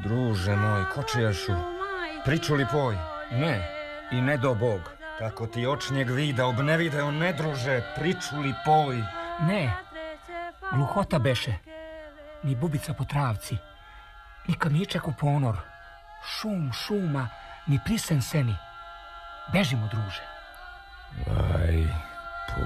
Druže moj, kočijašu, pričuli poj, ne, i ne do Bog. Tako ti očnjeg vida obnevideo, ne druže, pričuli poj. Ne, gluhota beše, ni bubica po travci, ni kamičak u ponor, šum šuma, ni prisen seni. Bežimo, druže.